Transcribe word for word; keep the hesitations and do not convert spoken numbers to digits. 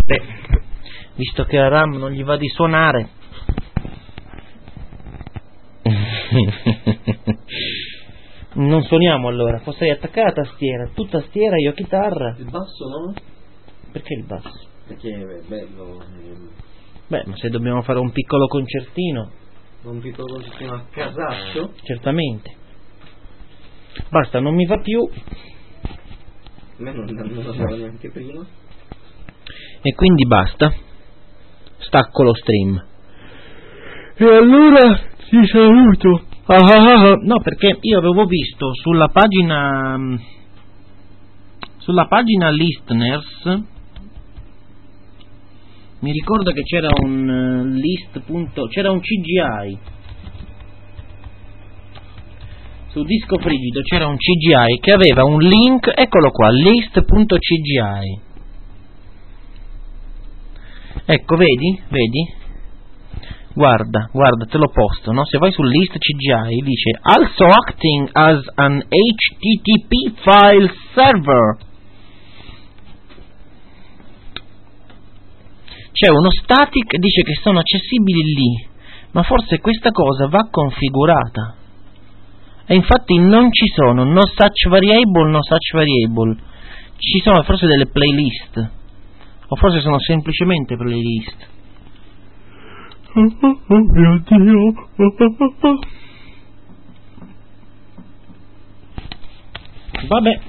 Beh, visto che a RAM non gli va di suonare. Non suoniamo allora, potrei attaccare la tastiera, tu tastiera, io chitarra. Il basso no? Perché il basso? Perché è bello. Beh, ma se dobbiamo fare un piccolo concertino. Un piccolo concertino a casaccio? Certamente. Basta, non mi va più. A me non, non lo sapevo neanche prima. E quindi basta. Stacco lo stream. E allora ti saluto. Ah, ah, ah. No, perché io avevo visto sulla pagina sulla pagina listeners, mi ricordo che c'era un uh, list punto, c'era un C G I su disco frigido, c'era un C G I che aveva un link, eccolo qua, list punto C G I. Ecco, vedi? Vedi? Guarda, guarda, te lo posto, no? Se vai sul list C G I dice also acting as an H T T P file server. C'è uno static, dice che sono accessibili lì, ma forse questa cosa va configurata. E infatti non ci sono no such variable, no such variable. Ci sono forse delle playlist, o forse sono semplicemente playlist. Oh mio Dio. Vabbè.